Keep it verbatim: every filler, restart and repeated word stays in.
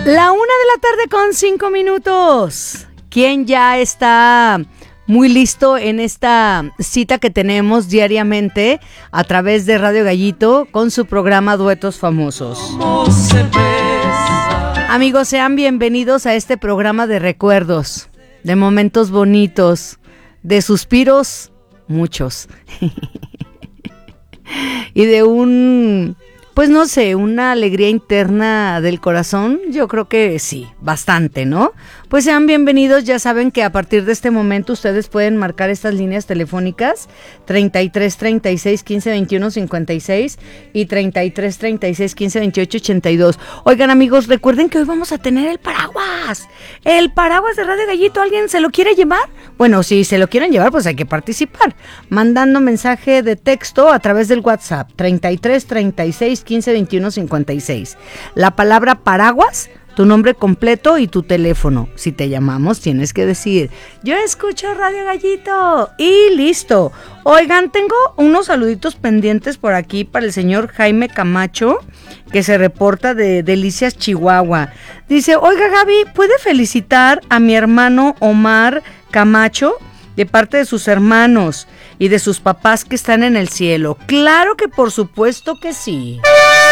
La una de la tarde con cinco minutos. ¿Quién ya está muy listo en esta cita que tenemos diariamente a través de Radio Gallito con su programa Duetos Famosos? Amigos, sean bienvenidos a este programa de recuerdos, de momentos bonitos, de suspiros, muchos, y de un... Pues no sé, una alegría interna del corazón, yo creo que sí, bastante, ¿no? Pues sean bienvenidos, ya saben que a partir de este momento ustedes pueden marcar estas líneas telefónicas treinta y tres, treinta y seis, quince, veintiuno, cincuenta y seis y treinta y tres, treinta y seis, quince, veintiocho, ochenta y dos. Oigan amigos, recuerden que hoy vamos a tener el paraguas, el paraguas de Radio Gallito. ¿Alguien se lo quiere llevar? Bueno, si se lo quieren llevar, pues hay que participar, mandando mensaje de texto a través del WhatsApp treinta y tres, treinta y seis, quince, veintiuno, cincuenta y seis. La palabra paraguas, tu nombre completo y tu teléfono. Si te llamamos, tienes que decir, yo escucho Radio Gallito. Y listo. Oigan, tengo unos saluditos pendientes por aquí para el señor Jaime Camacho, que se reporta de Delicias, Chihuahua. Dice, oiga Gaby, ¿puede felicitar a mi hermano Omar Camacho de parte de sus hermanos y de sus papás que están en el cielo? Claro que por supuesto que sí.